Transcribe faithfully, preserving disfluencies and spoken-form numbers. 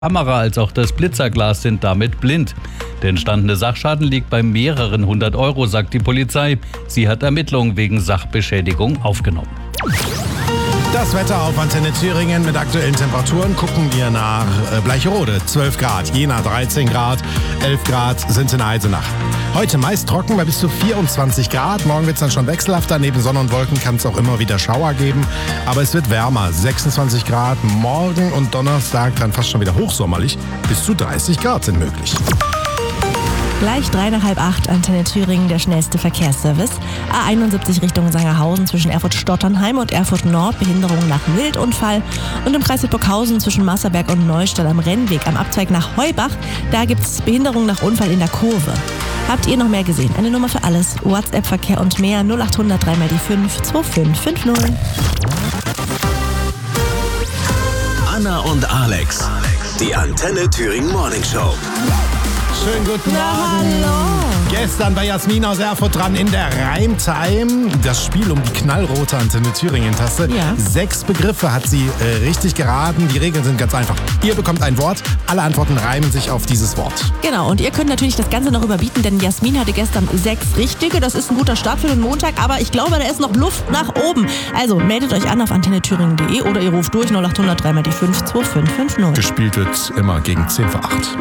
Kamera als auch das Blitzerglas sind damit blind. Der entstandene Sachschaden liegt bei mehreren hundert Euro, sagt die Polizei. Sie hat Ermittlungen wegen Sachbeschädigung aufgenommen. Das Wetter auf Antenne Thüringen mit aktuellen Temperaturen. Gucken wir nach Bleicherode, zwölf Grad, Jena dreizehn Grad, elf Grad sind in Eisenach. Heute meist trocken bei bis zu vierundzwanzig Grad. Morgen wird es dann schon wechselhafter. Neben Sonne und Wolken kann es auch immer wieder Schauer geben. Aber es wird wärmer, sechsundzwanzig Grad. Morgen und Donnerstag dann fast schon wieder hochsommerlich. Bis zu dreißig Grad sind möglich. Gleich drei nach halb acht, Antenne Thüringen, der schnellste Verkehrsservice. A einundsiebzig Richtung Sangerhausen zwischen Erfurt-Stotternheim und Erfurt-Nord, Behinderung nach Wildunfall. Und im Kreis Hildburghausen zwischen Masserberg und Neustadt am Rennweg am Abzweig nach Heubach, da gibt es Behinderung nach Unfall in der Kurve. Habt ihr noch mehr gesehen? Eine Nummer für alles. WhatsApp-Verkehr und mehr null acht hundert drei mal die fünf zwei fünf fünf null. Anna und Alex, die Antenne Thüringen Morning Show. Schönen guten Na, Morgen. hallo. Gestern bei Jasmin aus Erfurt dran in der Reimtime. Das Spiel um die knallrote Antenne Thüringen-Taste. Ja. Sechs Begriffe hat sie äh, richtig geraten. Die Regeln sind ganz einfach. Ihr bekommt ein Wort. Alle Antworten reimen sich auf dieses Wort. Genau, und ihr könnt natürlich das Ganze noch überbieten, denn Jasmin hatte gestern sechs richtige. Das ist ein guter Start für den Montag, aber ich glaube, da ist noch Luft nach oben. Also meldet euch an auf antenne thüringen punkt de oder ihr ruft durch null acht hundert drei mal die fünf zwei fünf fünf null. Gespielt wird immer gegen zehn vor acht.